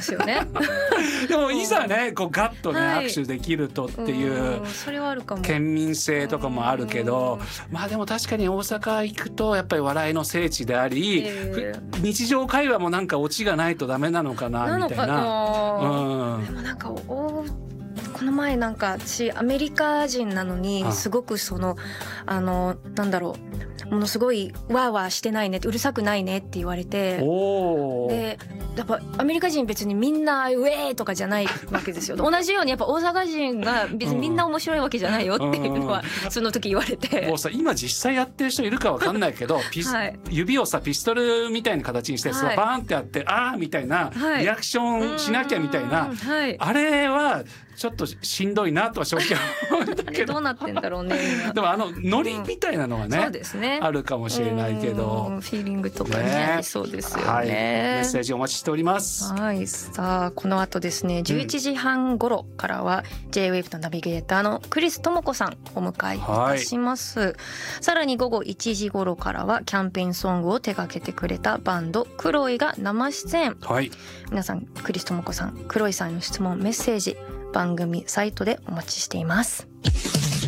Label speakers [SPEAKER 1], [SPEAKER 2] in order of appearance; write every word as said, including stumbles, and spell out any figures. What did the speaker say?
[SPEAKER 1] ですよね
[SPEAKER 2] でもいざねこうガッとね、
[SPEAKER 1] はい、
[SPEAKER 2] 握手できるとっていう
[SPEAKER 1] それはあるかも。
[SPEAKER 2] 県民性とかもあるけど、まあでも確かに大阪行くとやっぱり笑いの聖地であり、
[SPEAKER 1] えー、
[SPEAKER 2] 日常会話もなんかオチがないとダメなのかなみたいな。
[SPEAKER 1] なのか
[SPEAKER 2] な、
[SPEAKER 1] うん、でもなんかおこの前なんか私アメリカ人なのにすごくそのあのなんだろうものすごいワーワーしてないねうるさくないねって言われて、
[SPEAKER 2] お
[SPEAKER 1] でやっぱアメリカ人別にみんなウェーとかじゃないわけですよ。同じようにやっぱ大阪人が別にみんな面白いわけじゃないよっていうのはその時言われて、
[SPEAKER 2] もうさ今実際やってる人いるかわかんないけどピス、はい、指をさピストルみたいな形にしてさ、はい、バーンってやってあーみたいなリアクションしなきゃみたいな、はい、あれはちょっとしんどいなとは正直思うんだけど
[SPEAKER 1] どうなってんだろうね今。
[SPEAKER 2] でもあのノリみたいなのはね、うん、そうですねあるかもしれないけど、
[SPEAKER 1] フィーリングとかね、ねそうですよね、
[SPEAKER 2] はい、メッセージお待ちしております。
[SPEAKER 1] はい、さあこの後ですねじゅういちじはん頃からは、うん、ジェイウェーブ のナビゲーターのクリス智子さんお迎えいたします、はい、さらに午後いちじ頃からはキャンペーンソングを手掛けてくれたバンドクロイが生出演、はい、皆さんクリス智子さんクロイさんへの質問メッセージ番組サイトでお待ちしています。